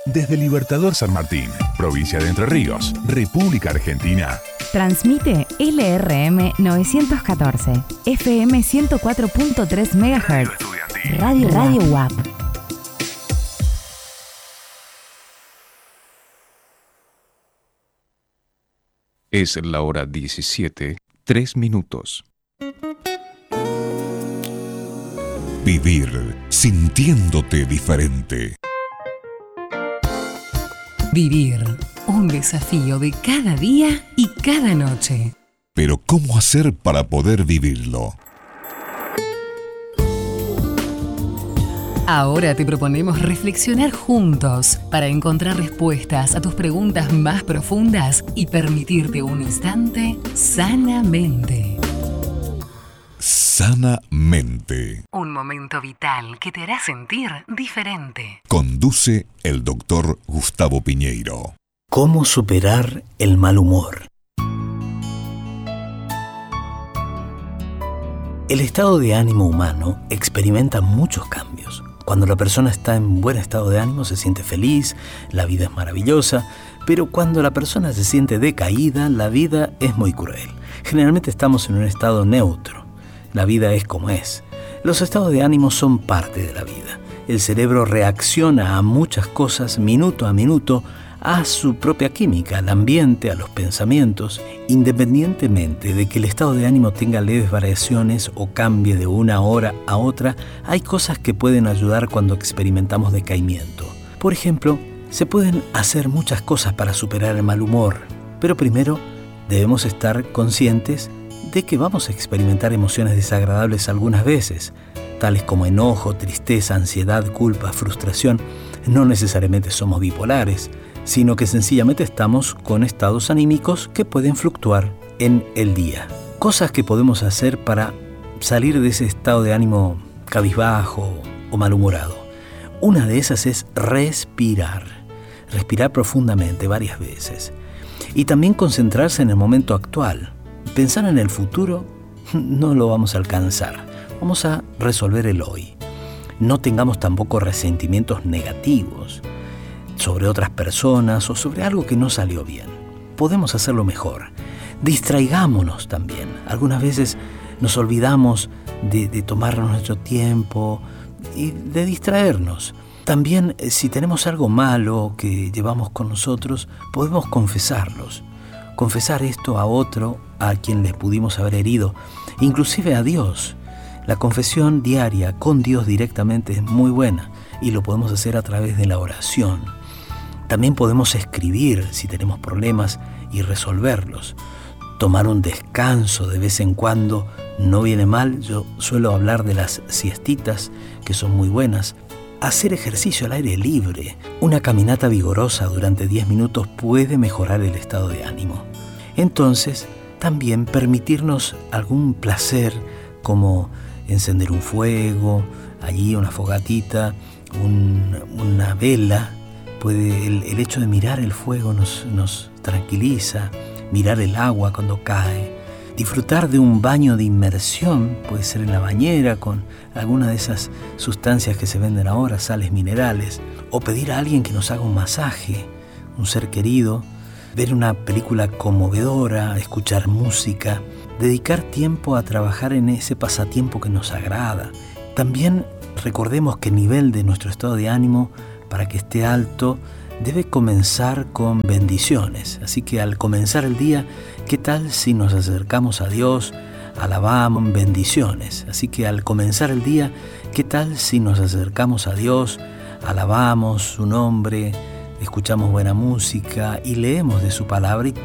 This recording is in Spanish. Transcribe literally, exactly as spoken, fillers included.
desde Libertador San Martín, provincia de Entre Ríos, República Argentina. Transmite L R M novecientos catorce, F M ciento cuatro punto tres megahertz. Radio Radio U A P. Es la hora diecisiete, tres minutos. Vivir sintiéndote diferente. Vivir, un desafío de cada día y cada noche. Pero ¿cómo hacer para poder vivirlo? Ahora te proponemos reflexionar juntos para encontrar respuestas a tus preguntas más profundas y permitirte un instante sanamente. Sanamente. Un momento vital que te hará sentir diferente. Conduce el doctor Gustavo Piñeiro. ¿Cómo superar el mal humor? El estado de ánimo humano experimenta muchos cambios. Cuando la persona está en buen estado de ánimo se siente feliz, la vida es maravillosa, pero cuando la persona se siente decaída, la vida es muy cruel. Generalmente estamos en un estado neutro. La vida es como es. Los estados de ánimo son parte de la vida. El cerebro reacciona a muchas cosas minuto a minuto, a su propia química, al ambiente, a los pensamientos, independientemente de que el estado de ánimo tenga leves variaciones o cambie de una hora a otra. Hay cosas que pueden ayudar cuando experimentamos decaimiento. Por ejemplo, se pueden hacer muchas cosas para superar el mal humor, pero primero debemos estar conscientes de que vamos a experimentar emociones desagradables algunas veces, tales como enojo, tristeza, ansiedad, culpa, frustración. No necesariamente somos bipolares, sino que sencillamente estamos con estados anímicos que pueden fluctuar en el día. Cosas que podemos hacer para salir de ese estado de ánimo cabizbajo o malhumorado. Una de esas es respirar. Respirar profundamente varias veces. Y también concentrarse en el momento actual. Pensar en el futuro no lo vamos a alcanzar. Vamos a resolver el hoy. No tengamos tampoco resentimientos negativos sobre otras personas o sobre algo que no salió bien. Podemos hacerlo mejor. Distraigámonos también. Algunas veces nos olvidamos de, de tomarnos nuestro tiempo y de distraernos. También, si tenemos algo malo que llevamos con nosotros, podemos confesarlos. Confesar esto a otro, a quien les pudimos haber herido, inclusive a Dios. La confesión diaria con Dios directamente es muy buena y lo podemos hacer a través de la oración. También podemos escribir si tenemos problemas y resolverlos. Tomar un descanso de vez en cuando no viene mal. Yo suelo hablar de las siestitas, que son muy buenas. Hacer ejercicio al aire libre, una caminata vigorosa durante diez minutos puede mejorar el estado de ánimo. Entonces, también permitirnos algún placer como encender un fuego, allí una fogatita, un, una vela. Puede, el, el hecho de mirar el fuego nos, nos tranquiliza, mirar el agua cuando cae. Disfrutar de un baño de inmersión, puede ser en la bañera con alguna de esas sustancias que se venden ahora, sales minerales, o pedir a alguien que nos haga un masaje, un ser querido, ver una película conmovedora, escuchar música, dedicar tiempo a trabajar en ese pasatiempo que nos agrada. También recordemos que el nivel de nuestro estado de ánimo, para que esté alto, debe comenzar con bendiciones. Así que al comenzar el día, ¿qué tal si nos acercamos a Dios, alabamos, bendiciones? Así que al comenzar el día, ¿qué tal si nos acercamos a Dios, alabamos su nombre, escuchamos buena música y leemos de su palabra y